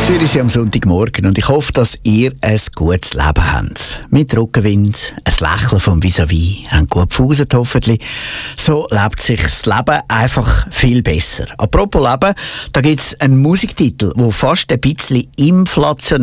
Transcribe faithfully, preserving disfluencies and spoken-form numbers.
Zürich am Sonntagmorgen und ich hoffe, dass ihr ein gutes Leben habt. Mit Rückenwind, ein Lächeln vom Vis-à-vis, habt gut gefauset hoffentlich. So lebt sich das Leben einfach viel besser. Apropos Leben, da gibt es einen Musiktitel, der fast ein bisschen inflationär